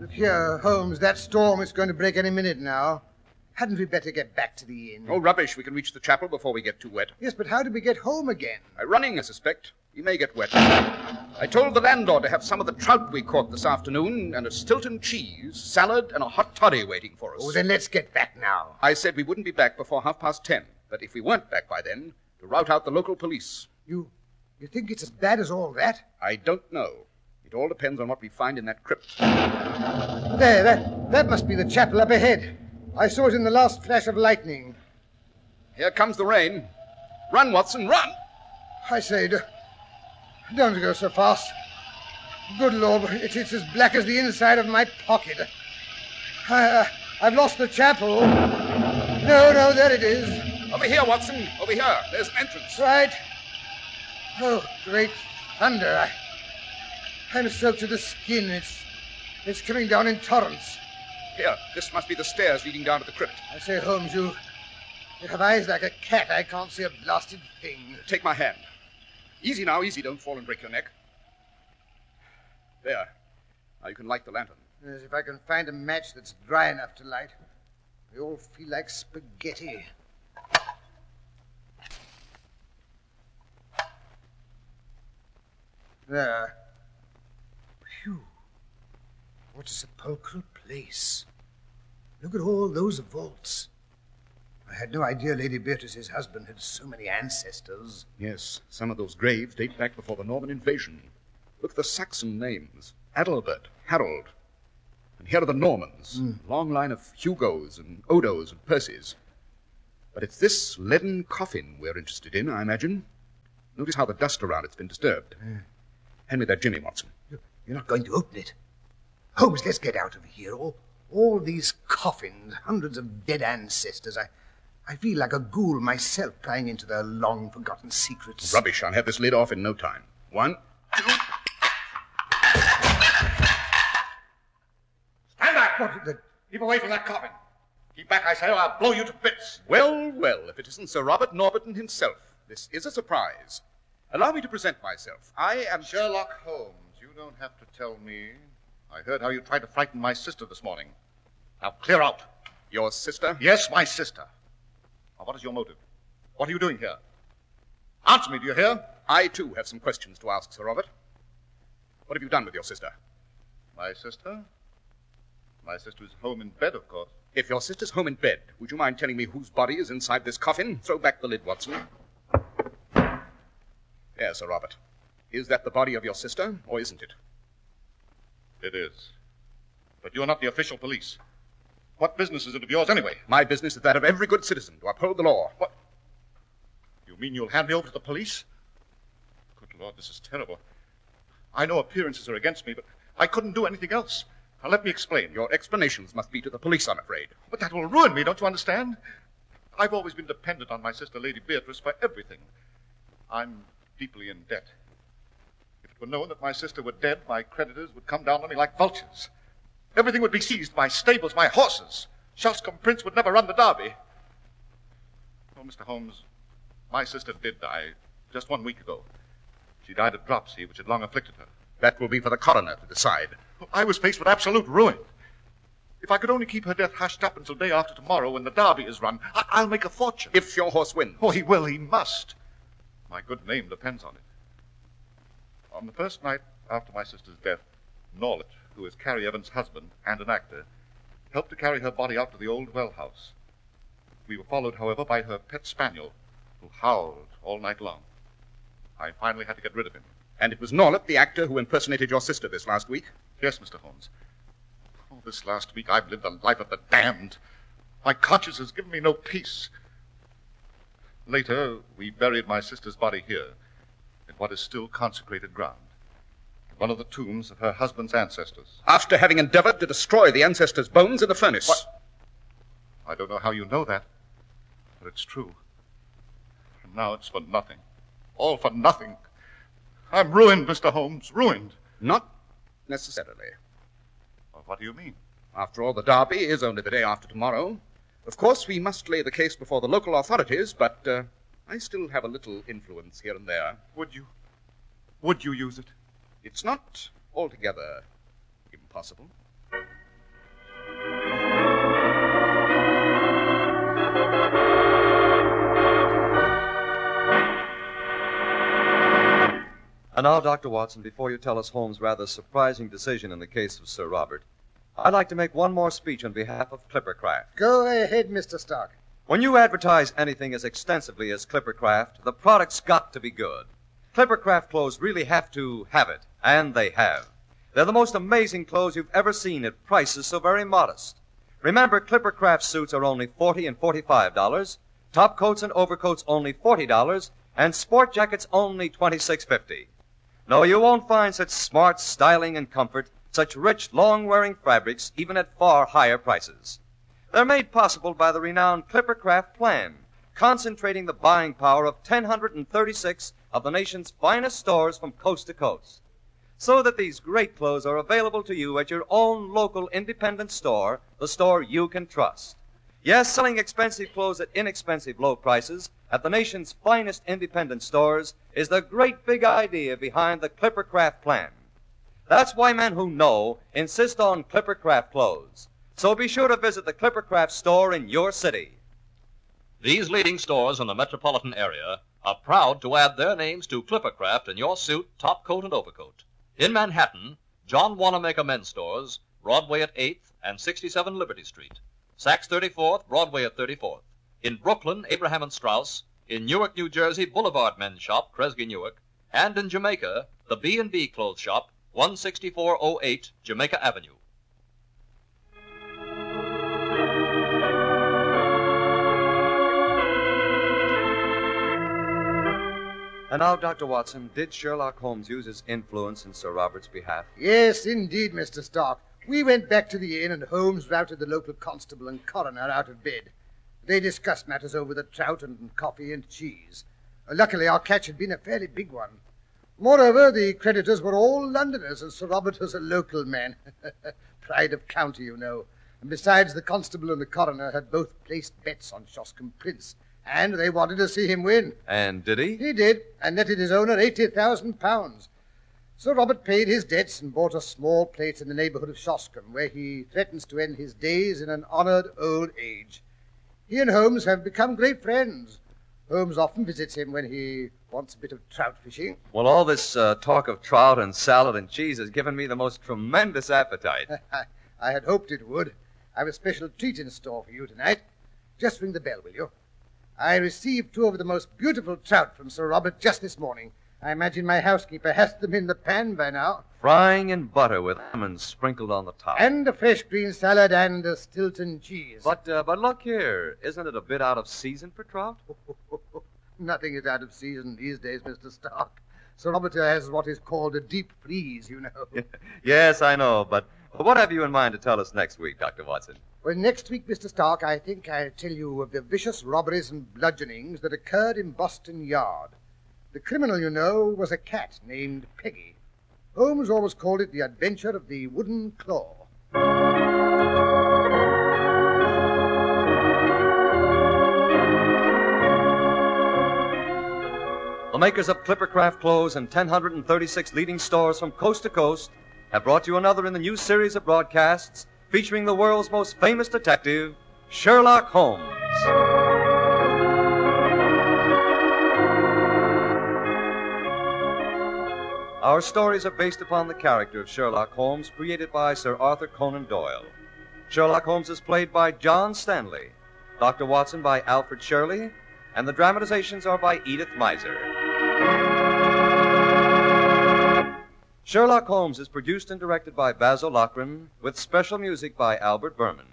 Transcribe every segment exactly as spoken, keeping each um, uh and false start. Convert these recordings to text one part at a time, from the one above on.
Look here, Holmes, that storm is going to break any minute now. Hadn't we better get back to the inn? Oh, rubbish. We can reach the chapel before we get too wet. Yes, but how do we get home again? By running, I suspect. We may get wet. I told the landlord to have some of the trout we caught this afternoon and a Stilton cheese, salad, and a hot toddy waiting for us. Oh, then let's get back now. I said we wouldn't be back before half past ten, but if we weren't back by then, to rout out the local police. You, you think it's as bad as all that? I don't know. It all depends on what we find in that crypt. There, that, that must be the chapel up ahead. I saw it in the last flash of lightning. Here comes the rain. Run, Watson, run! I say, do, don't go so fast. Good Lord, it, it's as black as the inside of my pocket. I, uh, I've lost the chapel. No, no, there it is. Over here, Watson. Over here. There's an entrance. Right. Oh, great thunder. I, I'm soaked to the skin. It's, it's coming down in torrents. Here, this must be the stairs leading down to the crypt. I say, Holmes, you, you have eyes like a cat. I can't see a blasted thing. Take my hand. Easy now, easy. Don't fall and break your neck. There. Now you can light the lantern. As if I can find a match that's dry enough to light. They all feel like spaghetti. There. Phew. What a sepulchral place. Look at all those vaults. I had no idea Lady Beatrice's husband had so many ancestors. Yes, some of those graves date back before the Norman invasion. Look at the Saxon names. Adalbert, Harold. And here are the Normans. Mm. Long line of Hugos and Odos and Percys. But it's this leaden coffin we're interested in, I imagine. Notice how the dust around it's been disturbed. Yeah. Hand me that Jimmy, Watson. You're not going to open it. Holmes, let's get out of here. All, all these coffins, hundreds of dead ancestors. I, I feel like a ghoul myself prying into their long-forgotten secrets. Rubbish. I'll have this lid off in no time. One, two... Stand back! What the... Keep away from that coffin. Keep back, I say, or I'll blow you to bits. Well, well, if it isn't Sir Robert Norberton himself. This is a surprise. Allow me to present myself. I am... Sherlock Holmes. You don't have to tell me. I heard how you tried to frighten my sister this morning. Now clear out. Your sister? Yes, my sister. Now, what is your motive? What are you doing here? Answer me, do you hear? I, too, have some questions to ask, Sir Robert. What have you done with your sister? My sister? My sister is home in bed, of course. If your sister's home in bed, would you mind telling me whose body is inside this coffin? Throw back the lid, Watson. There, Sir Robert. Is that the body of your sister, or isn't it? It is. But you're not the official police. What business is it of yours, anyway? My business is that of every good citizen, to uphold the law. What? You mean you'll hand me over to the police? Good Lord, this is terrible. I know appearances are against me, but I couldn't do anything else. Now, let me explain. Your explanations must be to the police, I'm afraid. But that will ruin me, don't you understand? I've always been dependent on my sister, Lady Beatrice, for everything. I'm deeply in debt. If it were known that my sister were dead, my creditors would come down on me like vultures. Everything would be seized, my stables, my horses. Shelscombe Prince would never run the Derby. Oh, Mister Holmes, my sister did die just one week ago. She died of dropsy, which had long afflicted her. That will be for the coroner to decide. I was faced with absolute ruin. If I could only keep her death hushed up until day after tomorrow when the Derby is run, I- I'll make a fortune. If your horse wins. Oh, he will, he must. My good name depends on it. On the first night after my sister's death, Norlet, who is Carrie Evans' husband and an actor, helped to carry her body out to the old well house. We were followed, however, by her pet spaniel, who howled all night long. I finally had to get rid of him. And it was Norlet, the actor, who impersonated your sister this last week? Yes, Mister Holmes. Oh, this last week I've lived the life of the damned. My conscience has given me no peace. Later, we buried my sister's body here, in what is still consecrated ground. One of the tombs of her husband's ancestors. After having endeavored to destroy the ancestors' bones in the furnace. What? I don't know how you know that, but it's true. And now it's for nothing. All for nothing. I'm ruined, Mister Holmes, ruined. Not necessarily. Well, what do you mean? After all, the Derby is only the day after tomorrow. Of course, we must lay the case before the local authorities, but uh, I still have a little influence here and there. Would you? Would you use it? It's not altogether impossible. And now, Doctor Watson, before you tell us Holmes' rather surprising decision in the case of Sir Robert, I'd like to make one more speech on behalf of Clippercraft. Go ahead, Mister Stark. When you advertise anything as extensively as Clippercraft, the product's got to be good. Clippercraft clothes really have to have it, and they have. They're the most amazing clothes you've ever seen at prices so very modest. Remember, Clippercraft suits are only forty dollars and forty-five dollars, top coats and overcoats only forty dollars, and sport jackets only twenty-six fifty. No, you won't find such smart styling and comfort, such rich, long-wearing fabrics, even at far higher prices. They're made possible by the renowned Clippercraft plan, concentrating the buying power of one hundred thirty-six of the nation's finest stores from coast to coast, so that these great clothes are available to you at your own local independent store, the store you can trust. Yes, selling expensive clothes at inexpensive low prices at the nation's finest independent stores is the great big idea behind the Clippercraft plan. That's why men who know insist on Clippercraft clothes. So be sure to visit the Clippercraft store in your city. These leading stores in the metropolitan area are proud to add their names to Clippercraft in your suit, top coat, and overcoat. In Manhattan, John Wanamaker Men's Stores, Broadway at eighth and sixty-seven Liberty Street. Saks thirty-fourth, Broadway at thirty-fourth. In Brooklyn, Abraham and Straus. In Newark, New Jersey, Boulevard Men's Shop, Kresge Newark. And in Jamaica, the B and B Clothes Shop, one sixty-four oh eight Jamaica Avenue. And now, Doctor Watson, did Sherlock Holmes use his influence in Sir Robert's behalf? Yes, indeed, Mister Stark. We went back to the inn, and Holmes routed the local constable and coroner out of bed. They discussed matters over the trout and coffee and cheese. Uh, luckily, our catch had been a fairly big one. Moreover, the creditors were all Londoners, and Sir Robert was a local man. Pride of county, you know. And besides, the constable and the coroner had both placed bets on Shoscombe Prince, and they wanted to see him win. And did he? He did, and netted his owner eighty thousand pounds. Sir Robert paid his debts and bought a small place in the neighbourhood of Shoscombe, where he threatens to end his days in an honoured old age. He and Holmes have become great friends. Holmes often visits him when he wants a bit of trout fishing. Well, all this uh, talk of trout and salad and cheese has given me the most tremendous appetite. I had hoped it would. I've a special treat in store for you tonight. Just ring the bell, will you? I received two of the most beautiful trout from Sir Robert just this morning. I imagine my housekeeper has them in the pan by now. Frying in butter with lemons sprinkled on the top. And a fresh green salad and a Stilton cheese. But, uh, but look here. Isn't it a bit out of season for trout? Nothing is out of season these days, Mister Stark. Sir Robert has what is called a deep freeze, you know. Yes, I know, but what have you in mind to tell us next week, Doctor Watson? Well, next week, Mister Stark, I think I'll tell you of the vicious robberies and bludgeonings that occurred in Boston Yard. The criminal, you know, was a cat named Peggy. Holmes always called it the adventure of the wooden claw. The makers of Clippercraft clothes and one hundred thirty-six leading stores from coast to coast have brought you another in the new series of broadcasts featuring the world's most famous detective, Sherlock Holmes. Our stories are based upon the character of Sherlock Holmes created by Sir Arthur Conan Doyle. Sherlock Holmes is played by John Stanley, Doctor Watson by Alfred Shirley, and the dramatizations are by Edith Meiser. Sherlock Holmes is produced and directed by Basil Lochran, with special music by Albert Berman.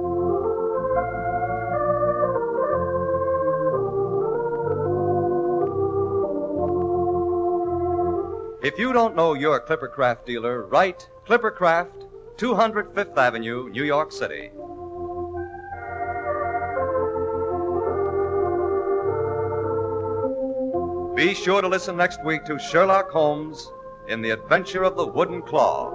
If you don't know your Clippercraft dealer, write Clippercraft, two hundred Fifth Avenue, New York City. Be sure to listen next week to Sherlock Holmes in The Adventure of the Wooden Claw.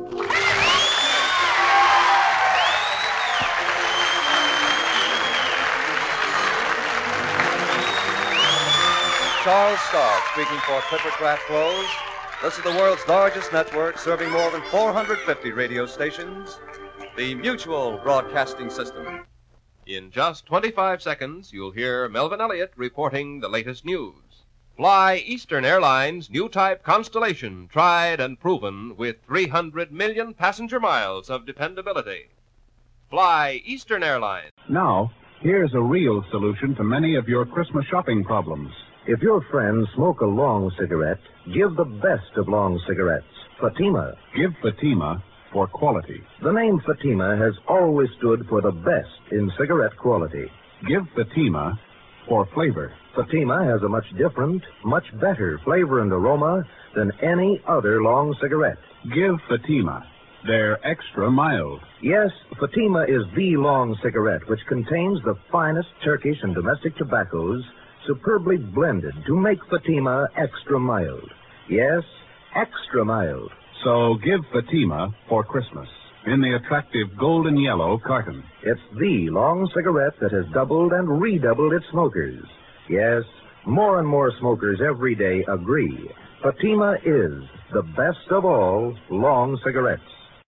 Charles Stark speaking for Clippercraft Clothes. This is the world's largest network serving more than four hundred fifty radio stations, the Mutual Broadcasting System. In just twenty-five seconds, you'll hear Melvin Elliott reporting the latest news. Fly Eastern Airlines' new type Constellation, tried and proven with three hundred million passenger miles of dependability. Fly Eastern Airlines. Now, here's a real solution to many of your Christmas shopping problems. If your friends smoke a long cigarette, give the best of long cigarettes, Fatima. Give Fatima for quality. The name Fatima has always stood for the best in cigarette quality. Give Fatima for flavor. Fatima has a much different, much better flavor and aroma than any other long cigarette. Give Fatima. They're extra mild. Yes, Fatima is the long cigarette which contains the finest Turkish and domestic tobaccos superbly blended to make Fatima extra mild. Yes, extra mild. So give Fatima for Christmas in the attractive golden yellow carton. It's the long cigarette that has doubled and redoubled its smokers. Yes, more and more smokers every day agree. Fatima is the best of all long cigarettes.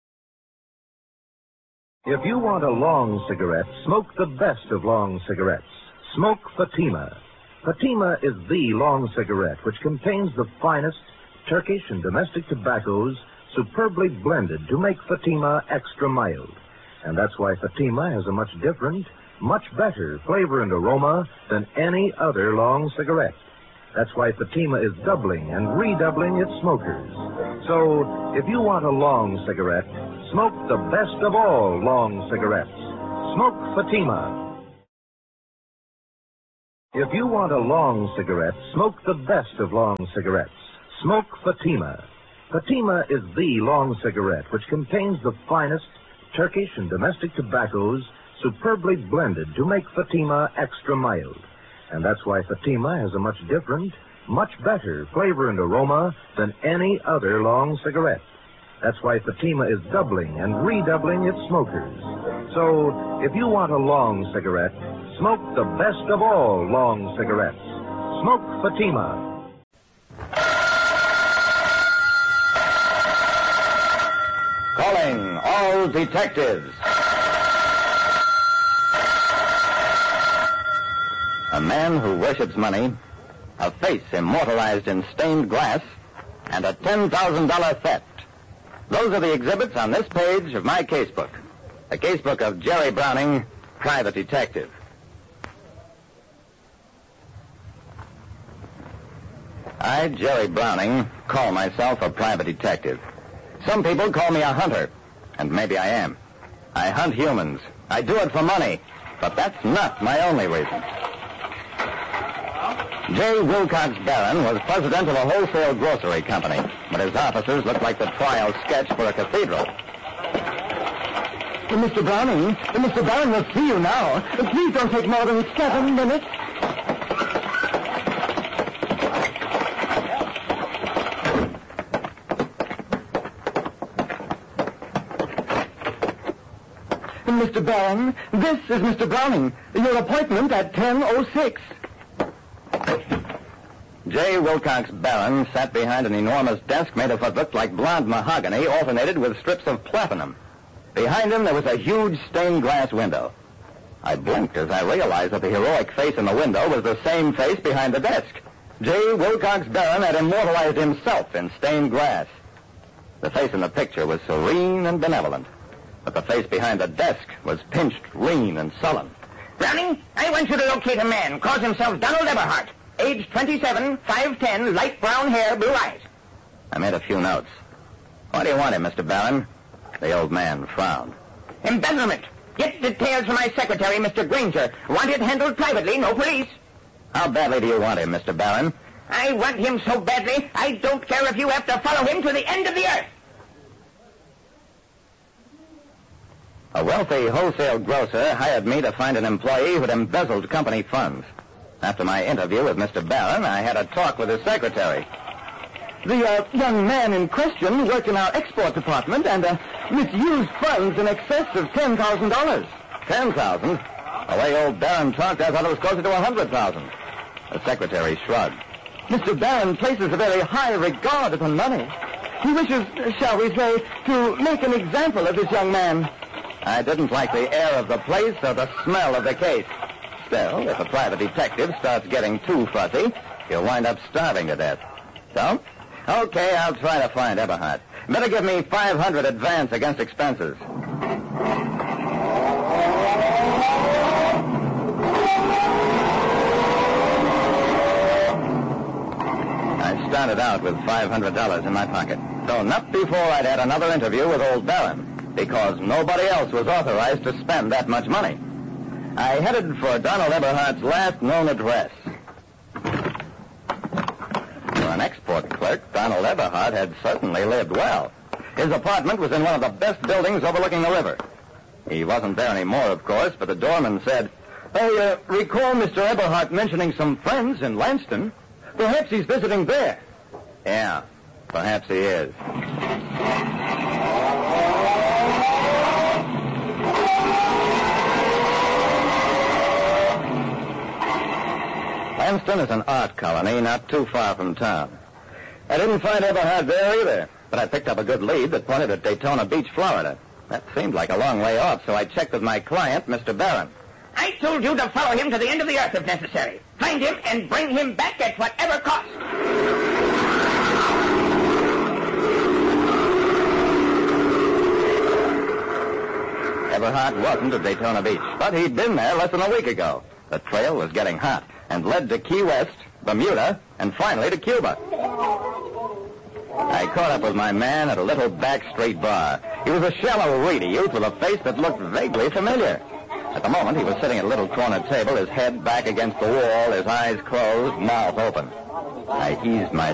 If you want a long cigarette, smoke the best of long cigarettes. Smoke Fatima. Fatima is the long cigarette which contains the finest Turkish and domestic tobaccos superbly blended to make Fatima extra mild. And that's why Fatima has a much different, much better flavor and aroma than any other long cigarette. That's why Fatima is doubling and redoubling its smokers. So, if you want a long cigarette, smoke the best of all long cigarettes. Smoke Fatima. If you want a long cigarette, smoke the best of long cigarettes. Smoke Fatima. Fatima is the long cigarette which contains the finest Turkish and domestic tobaccos superbly blended to make Fatima extra mild. And that's why Fatima has a much different, much better flavor and aroma than any other long cigarette. That's why Fatima is doubling and redoubling its smokers. So, if you want a long cigarette, smoke the best of all long cigarettes. Smoke Fatima. Calling all detectives. A man who worships money, a face immortalized in stained glass, and a ten thousand dollars theft. Those are the exhibits on this page of my casebook. The casebook of Jerry Browning, private detective. I, Jerry Browning, call myself a private detective. Some people call me a hunter, and maybe I am. I hunt humans. I do it for money, but that's not my only reason. J. Wilcox Barron was president of a wholesale grocery company, but his offices looked like the trial sketch for a cathedral. Mister Browning, Mister Barron will see you now. Please don't take more than seven minutes. Mister Barron, this is Mister Browning. Your appointment at ten oh six. J. Wilcox Barron sat behind an enormous desk made of what looked like blonde mahogany alternated with strips of platinum. Behind him, there was a huge stained glass window. I blinked as I realized that the heroic face in the window was the same face behind the desk. J. Wilcox Barron had immortalized himself in stained glass. The face in the picture was serene and benevolent, but the face behind the desk was pinched, lean, and sullen. Browning, I want you to locate a man. Calls himself Donald Everhart. Age twenty-seven, five ten, light brown hair, blue eyes. I made a few notes. What do you want him, Mister Barron? The old man frowned. Embezzlement. Get details from my secretary, Mister Granger. Want it handled privately, no police. How badly do you want him, Mister Barron? I want him so badly, I don't care if you have to follow him to the end of the earth. A wealthy wholesale grocer hired me to find an employee who'd embezzled company funds. After my interview with Mister Barron, I had a talk with his secretary. The uh, young man in question worked in our export department and uh, misused funds in excess of ten thousand dollars. Ten thousand? The way old Barron talked, I thought it was closer to a hundred thousand. The secretary shrugged. Mister Barron places a very high regard upon money. He wishes, shall we say, to make an example of this young man. I didn't like the air of the place or the smell of the case. Still, if a private detective starts getting too fussy, You'll wind up starving to death. So? Okay, I'll try to find Eberhard. Better give me five hundred advance against expenses. I started out with five hundred dollars in my pocket, though not before I'd had another interview with old Barron, because nobody else was authorized to spend that much money. I headed for Donald Eberhard's last known address. For an export clerk, Donald Eberhard had certainly lived well. His apartment was in one of the best buildings overlooking the river. He wasn't there anymore, of course, but the doorman said, I uh, recall Mister Eberhard mentioning some friends in Lanston. Perhaps he's visiting there. Yeah, perhaps he is. Lanston is an art colony not too far from town. I didn't find Eberhard there either, but I picked up a good lead that pointed at Daytona Beach, Florida. That seemed like a long way off, so I checked with my client, Mister Barron. I told you to follow him to the end of the earth if necessary. Find him and bring him back at whatever cost. Eberhard wasn't at Daytona Beach, but he'd been there less than a week ago. The trail was getting hot and led to Key West, Bermuda, and finally to Cuba. I caught up with my man at a little back street bar. He was a shallow, reedy youth with a face that looked vaguely familiar. At the moment, he was sitting at a little corner table, his head back against the wall, his eyes closed, mouth open. I eased my